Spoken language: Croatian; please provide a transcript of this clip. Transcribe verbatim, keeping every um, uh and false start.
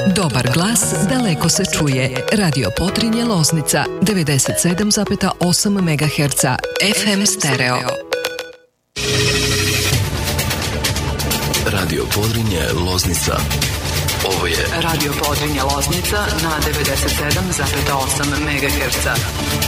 Dobar glas daleko se čuje. Radio Podrinje Loznica devedeset sedam zarez osam megaherca F M stereo. Radio Podrinje Loznica. Ovo je Radio Podrinje Loznica na devedeset sedam zarez osam megaherca.